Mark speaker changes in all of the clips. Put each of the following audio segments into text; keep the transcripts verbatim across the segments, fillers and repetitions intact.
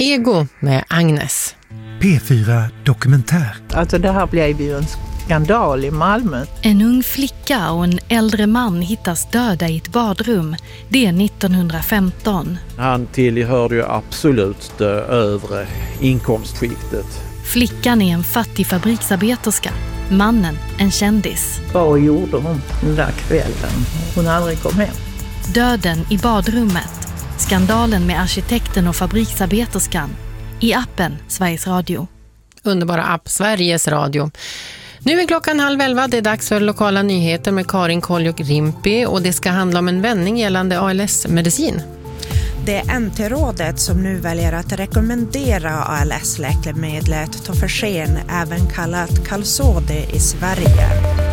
Speaker 1: Ego med Agnes.
Speaker 2: P fyra Dokumentär.
Speaker 3: Alltså det här blev ju en skandal i Malmö.
Speaker 4: En ung flicka och en äldre man hittas döda i ett badrum. Det är nittonhundrafemton.
Speaker 5: Han tillhörde ju absolut det övre inkomstskiktet.
Speaker 4: Flickan är en fattig fabriksarbeterska. Mannen en kändis.
Speaker 3: Vad gjorde hon den där kvällen? Hon aldrig kom hem.
Speaker 4: Döden i badrummet. Skandalen med arkitekten och fabriksarbeterskan. I appen Sveriges Radio.
Speaker 1: Underbara app Sveriges Radio. Nu är klockan halv elva, det är dags för lokala nyheter med Karin Koljok-Rimpi och det ska handla om en vändning gällande A L S-medicin.
Speaker 6: Det är N T-rådet som nu väljer att rekommendera A L S-läkemedlet Tofersen, även kallat Qalsody i Sverige.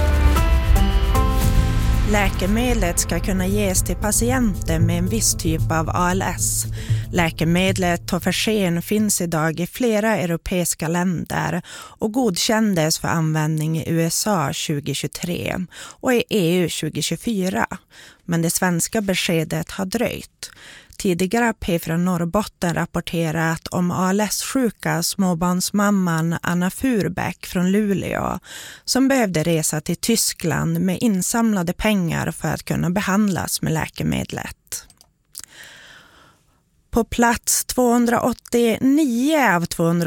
Speaker 6: Läkemedlet ska kunna ges till patienter med en viss typ av A L S. Läkemedlet Tofersen finns idag i flera europeiska länder och godkändes för användning i U S A tjugohundratjugotre och i E U tjugohundratjugofyra. Men det svenska beskedet har dröjt. Tidigare har P fyra Norrbotten rapporterat om A L S-sjuka småbarnsmamman Anna Furbeck från Luleå som behövde resa till Tyskland med insamlade pengar för att kunna behandlas med läkemedlet. På plats tvåhundraåttionio av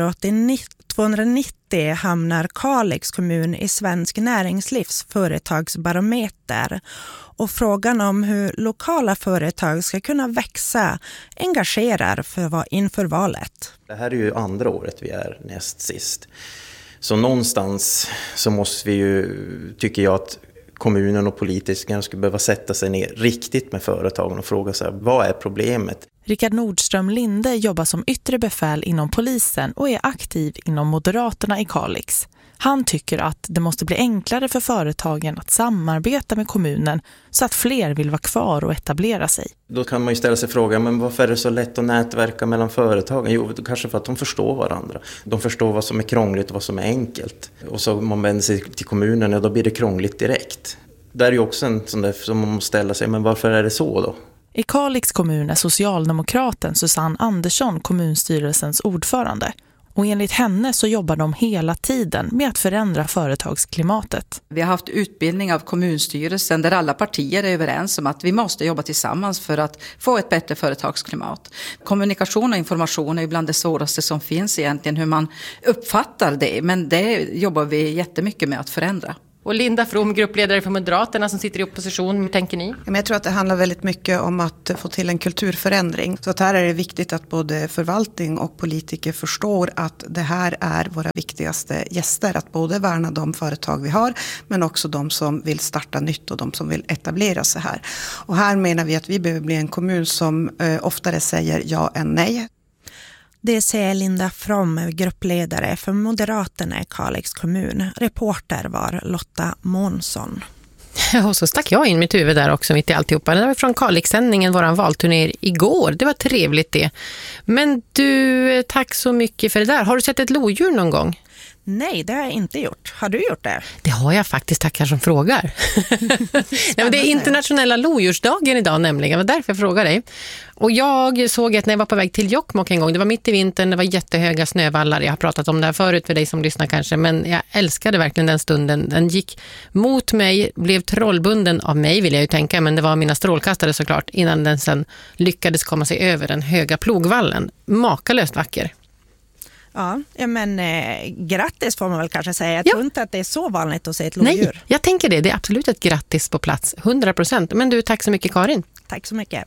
Speaker 6: tvåhundranittio hamnar Kalix kommun i Svensk Näringslivs företagsbarometer. Och frågan om hur lokala företag ska kunna växa engagerar för inför valet.
Speaker 7: Det här är ju andra året vi är näst sist. Så någonstans så måste vi ju, tycker jag, att kommunen och politikerna skulle behöva sätta sig ner riktigt med företagen och fråga sig, vad är problemet?
Speaker 8: Rickard Nordström Linde jobbar som yttre befäl inom polisen och är aktiv inom Moderaterna i Kalix. Han tycker att det måste bli enklare för företagen att samarbeta med kommunen så att fler vill vara kvar och etablera sig.
Speaker 7: Då kan man ju ställa sig frågan, men varför är det så lätt att nätverka mellan företagen? Jo, kanske för att de förstår varandra. De förstår vad som är krångligt och vad som är enkelt. Och så om man vänder sig till kommunen, ja, då blir det krångligt direkt. Där är ju också en sån där som man måste ställa sig, men varför är det så då?
Speaker 8: I Kalix kommun är socialdemokraten Susanne Andersson kommunstyrelsens ordförande. Och enligt henne så jobbar de hela tiden med att förändra företagsklimatet.
Speaker 9: Vi har haft utbildning av kommunstyrelsen där alla partier är överens om att vi måste jobba tillsammans för att få ett bättre företagsklimat. Kommunikation och information är bland det svåraste som finns egentligen, hur man uppfattar det. Men det jobbar vi jättemycket med att förändra.
Speaker 1: Och Linda From, gruppledare för Moderaterna som sitter i opposition, hur tänker ni?
Speaker 10: Jag tror att det handlar väldigt mycket om att få till en kulturförändring. Så att här är det viktigt att både förvaltning och politiker förstår att det här är våra viktigaste gäster. Att både värna de företag vi har, men också de som vill starta nytt och de som vill etablera sig här. Och här menar vi att vi behöver bli en kommun som eh, oftare säger ja än nej.
Speaker 6: Det säger Linda From, gruppledare för Moderaterna i Kalix kommun. Reporter var Lotta Månsson.
Speaker 1: Och så stack jag in mitt huvud där också mitt i alltihopa. Det var från Kalix-sändningen, våran valturnér igår. Det var trevligt det. Men du, tack så mycket för det där. Har du sett ett lodjur någon gång?
Speaker 6: Nej, det har jag inte gjort. Har du gjort det?
Speaker 1: Det har jag faktiskt, tackar som frågar. Nej, men det är internationella lodjursdagen idag nämligen. Det var därför jag frågar dig. Och jag såg att när jag var på väg till Jokkmokk en gång, det var mitt i vintern, det var jättehöga snövallar. Jag har pratat om det här förut för dig som lyssnar kanske, men jag älskade verkligen den stunden. Den gick mot mig, blev trollbunden av mig vill jag ju tänka, men det var mina strålkastare såklart, innan den sen lyckades komma sig över den höga plogvallen. Makalöst vacker.
Speaker 6: Ja, men eh, grattis får man väl kanske säga. Jag
Speaker 1: ja.
Speaker 6: tror inte att det är så vanligt att se ett lodjur.
Speaker 1: Nej, jag tänker det. Det är absolut ett grattis på plats. hundra procent. Men du, tack så mycket Karin.
Speaker 6: Tack så mycket.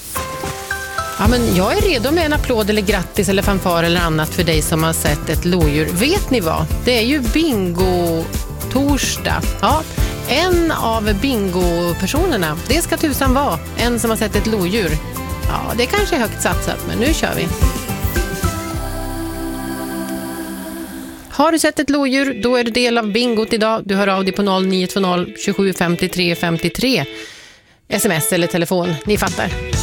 Speaker 1: Ja, men jag är redo med en applåd eller grattis eller fanfar eller annat för dig som har sett ett lodjur. Vet ni vad? Det är ju bingo torsdag. Ja, en av bingo-personerna, det ska tusan vara en som har sett ett lodjur. Ja, det kanske är högt satsat, men nu kör vi. Har du sett ett lodjur, då är du del av bingot idag. Du hör av dig på noll nio två noll tjugosju femtiotre femtiotre. Sms eller telefon, ni fattar.